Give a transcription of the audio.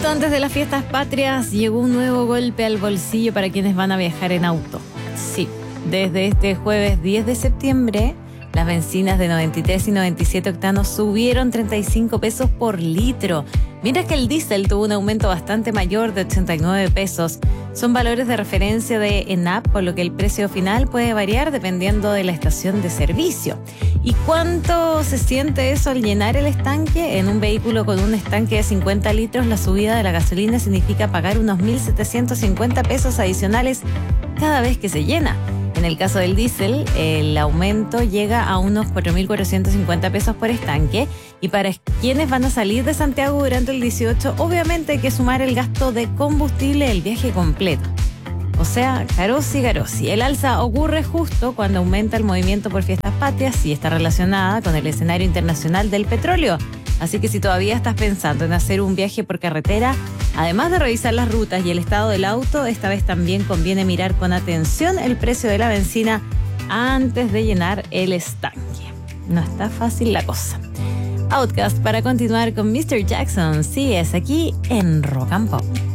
Justo antes de las fiestas patrias llegó un nuevo golpe al bolsillo para quienes van a viajar en auto. Sí, desde este jueves 10 de septiembre, las bencinas de 93 y 97 octanos subieron 35 pesos por litro. Mientras que el diésel tuvo un aumento bastante mayor de 89 pesos. Son valores de referencia de ENAP, por lo que el precio final puede variar dependiendo de la estación de servicio. ¿Y cuánto se siente eso al llenar el estanque? En un vehículo con un estanque de 50 litros, la subida de la gasolina significa pagar unos 1.750 pesos adicionales cada vez que se llena. En el caso del diésel, el aumento llega a unos 4.450 pesos por estanque. Y para quienes van a salir de Santiago durante el 18, obviamente hay que sumar el gasto de combustible del viaje completo. O sea, carosi, carosi. El alza ocurre justo cuando aumenta el movimiento por fiestas patrias y está relacionada con el escenario internacional del petróleo. Así que si todavía estás pensando en hacer un viaje por carretera, además de revisar las rutas y el estado del auto, esta vez también conviene mirar con atención el precio de la benzina antes de llenar el estanque. No está fácil la cosa. Outcast para continuar con Mr. Jackson. Sí, es aquí en Rock and Pop.